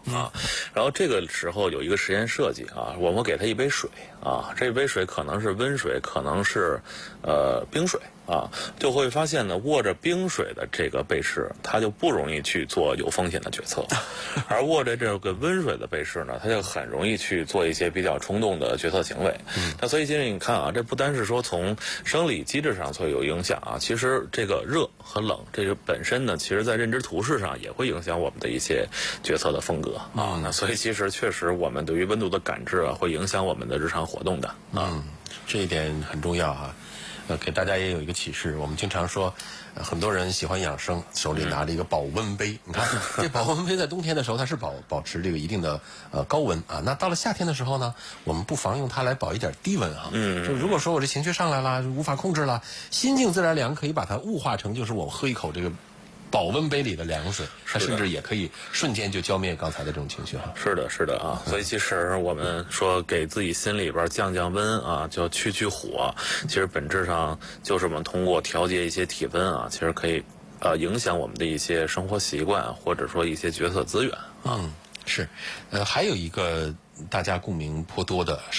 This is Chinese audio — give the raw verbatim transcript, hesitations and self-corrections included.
啊。然后这个时候有一个实验设计啊，我们给他一杯水啊，这杯水可能是温水，可能是呃冰水啊，就会发现呢，握着冰水的这个被试，他就不容易去做有风险的决策，而握着这个温水的被试呢，他就很容易去做一些比较冲动的决策行为。嗯，那所以其实你看啊，这不单是说从生理机制上会有影响啊，其实这个热和冷这个本身呢，其实在认知图示上也会影响我们的一些决策的风格啊。那所以其实确实我们对于温度的感知啊，会影响我们的日常活动的。 嗯，这一点很重要啊。呃，给大家也有一个启示。我们经常说，呃、很多人喜欢养生，手里拿着一个保温杯。嗯、你看，这保温杯在冬天的时候，它是保保持这个一定的呃高温啊。那到了夏天的时候呢，我们不妨用它来保一点低温啊。嗯。就如果说我这情绪上来了，无法控制了，心静自然凉，可以把它物化成就是我喝一口这个保温杯里的凉水，它甚至也可以瞬间就浇灭刚才的这种情绪哈。 是的，是的啊，所以其实我们说给自己心里边降降温啊，就去去火，其实本质上就是我们通过调节一些体温啊，其实可以呃影响我们的一些生活习惯，或者说一些决策资源啊。 嗯，是，呃，还有一个大家共鸣颇多的。